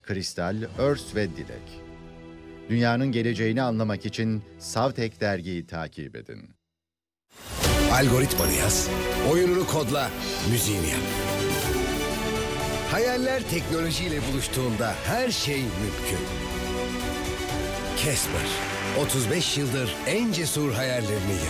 Kristal, örs ve dilek. Dünyanın geleceğini anlamak için Savtek dergiyi takip edin. Algoritmanı yaz, oyununu kodla, müziğini yap. Hayaller teknolojiyle buluştuğunda her şey mümkün. Casper, 35 yıldır en cesur hayallerini